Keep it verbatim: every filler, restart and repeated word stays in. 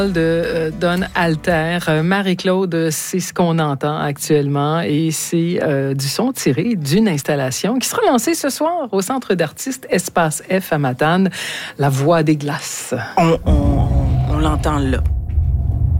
de euh, Don Alter. Euh, Marie-Claude, c'est ce qu'on entend actuellement et c'est euh, du son tiré d'une installation qui sera lancée ce soir au Centre d'artistes Espace F à Matane, La Voix des glaces. On, on, on l'entend là.